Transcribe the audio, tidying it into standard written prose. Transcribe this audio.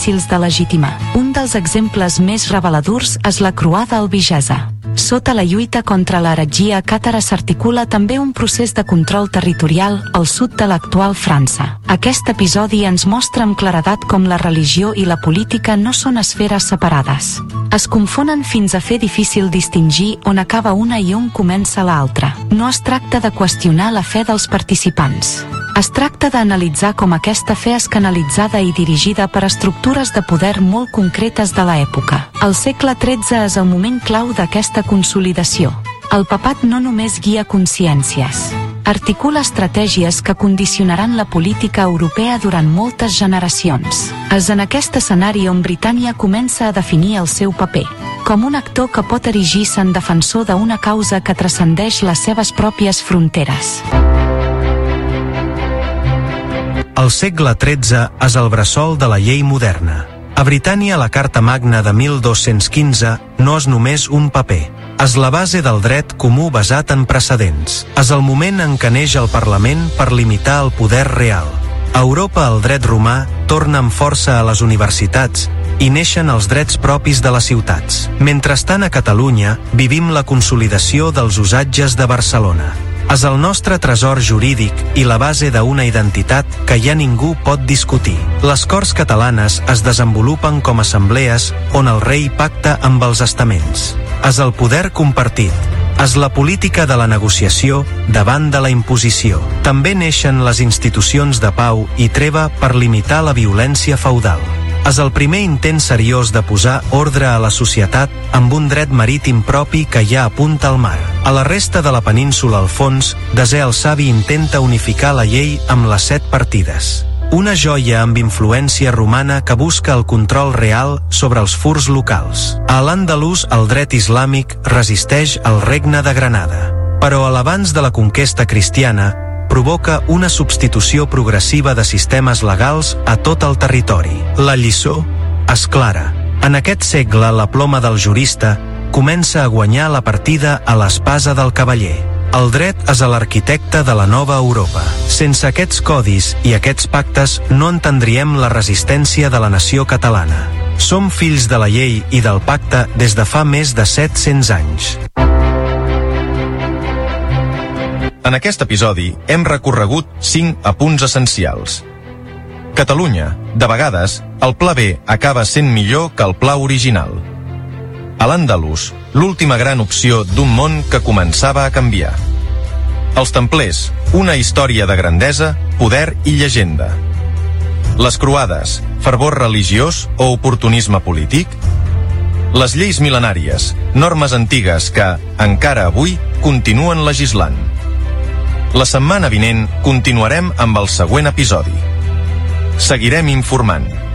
difícils de legitimar. Un dels exemples més reveladors és la Croada albigesa. Sota la lluita contra l'heretgia càtara s'articula també un procés de control territorial al sud de l'actual França. Aquest episodi ens mostra amb claredat com la religió i la política no són esferes separades. Es confonen fins a fer difícil distingir on acaba una i on comença l'altra. No es tracta de qüestionar la fe dels participants. Es tracta d'analitzar com aquesta fe és canalitzada i dirigida per estructures de poder molt concretes de l'època. El segle XIII és el moment clau d'aquesta consolidació. El papat no només guia consciències. Articula estratègies que condicionaran la política europea durant moltes generacions. És en aquest escenari on Britània comença a definir el seu paper, com un actor que pot erigir-se en defensor d'una causa que transcendeix les seves pròpies fronteres. El segle XIII és el bressol de la llei moderna. A Britània, la Carta Magna de 1215 no és només un paper. És la base del dret comú basat en precedents. És el moment en què neix el Parlament per limitar el poder real. A Europa, el dret romà torna amb força a les universitats i neixen els drets propis de les ciutats. Mentrestant, a Catalunya, vivim la consolidació dels usatges de Barcelona. És el nostre tresor jurídic i la base d'una identitat que ja ningú pot discutir. Les Corts catalanes es desenvolupen com assemblees on el rei pacta amb els estaments. És el poder compartit. És la política de la negociació davant de la imposició. També neixen les institucions de pau i treva per limitar la violència feudal. És el primer intent seriós de posar ordre a la societat amb un dret marítim propi que ja apunta al mar. A la resta de la península al fons, Desè el Savi intenta unificar la llei amb les 7 partides. Una joia amb influència romana que busca el control real sobre els furs locals. A l'Andalús, el dret islàmic resisteix al regne de Granada. Però a l'abans de la conquesta cristiana, provoca una substitució progressiva de sistemes legals a tot el territori. La lliçó és clara. En aquest segle, la ploma del jurista comença a guanyar la partida a l'espasa del cavaller. El dret és l'arquitecte de la nova Europa. Sense aquests codis i aquests pactes no entendríem la resistència de la nació catalana. Som fills de la llei i del pacte des de fa més de 700 anys. En aquest episodi hem recorregut 5 apunts essencials. Catalunya, de vegades, el pla B acaba sent millor que el pla original. A l'Andalús, l'última gran opció d'un món que començava a canviar. Els templers, una història de grandesa, poder i llegenda. Les croades, fervor religiós o oportunisme polític? Les lleis mil·lenàries, normes antigues que, encara avui, continuen legislant. La setmana vinent continuarem amb el següent episodi. Seguirem informant.